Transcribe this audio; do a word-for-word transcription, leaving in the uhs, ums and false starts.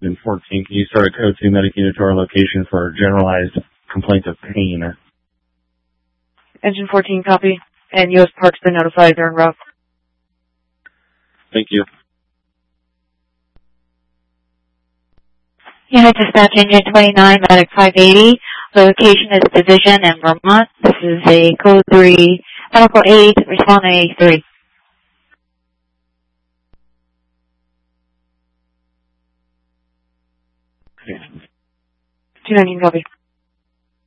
Engine fourteen, can you start a code two medic unit to our location for generalized complaints of pain? Engine fourteen, copy. And U S Park's been notified, they're en route. Thank you. Unit Dispatch Engine twenty-nine, Medic five eighty. Location is Division in Vermont. This is a code three, medical aid, respond A three. two nineteen, copy.